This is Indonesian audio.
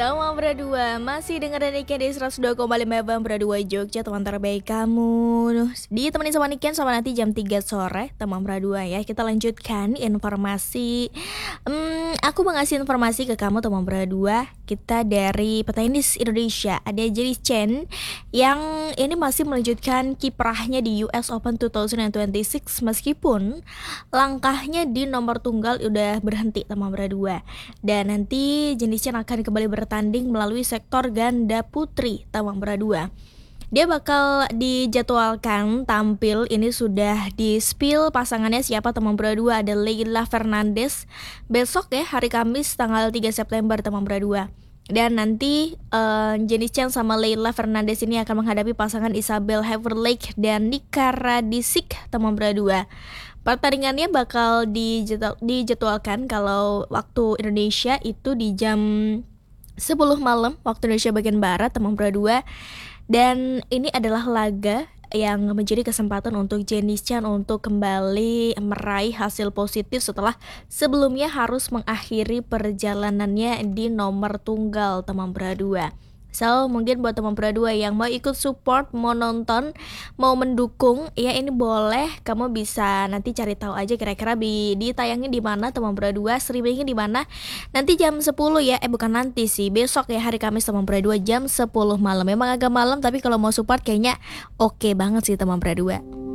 Tama Berdua, masih dengerin Niken di 102,5 FM Berdua Jogja, teman terbaik kamu. Ditemani sama Niken sama nanti jam 3 sore, teman Berdua ya. Kita lanjutkan informasi. Aku mau ngasih informasi ke kamu teman Berdua. Kita dari petenis Indonesia, ada Jenny Chen yang ini masih melanjutkan kiprahnya di US Open 2026 meskipun langkahnya di nomor tunggal udah berhenti teman Berdua. Dan nanti Jenny Chen akan kembali bertanding melalui sektor ganda putri teman Berdua. Dia bakal dijadwalkan tampil, ini sudah di spill pasangannya siapa teman Berdua, ada Leylah Fernandez besok ya, hari Kamis tanggal 3 September teman Berdua. Dan nanti Jenny Chan sama Leylah Fernandez ini akan menghadapi pasangan Isabel Heverlake dan Nika Radisik teman Berdua. Pertandingannya bakal dijadwalkan kalau waktu Indonesia itu di jam 10 malam waktu Indonesia bagian Barat teman Berdua. Dan ini adalah laga yang menjadi kesempatan untuk Jenny Chan untuk kembali meraih hasil positif setelah sebelumnya harus mengakhiri perjalanannya di nomor tunggal teman Berdua. So, mungkin buat teman Berdua yang mau ikut support, mau nonton, mau mendukung, ya ini boleh. Kamu bisa nanti cari tahu aja kira-kira ditayangin di mana teman Berdua, streamingnya di mana. Nanti jam 10 ya, bukan nanti sih, besok ya hari Kamis teman Berdua jam 10 malam. Memang agak malam tapi kalau mau support kayaknya oke banget sih teman Berdua.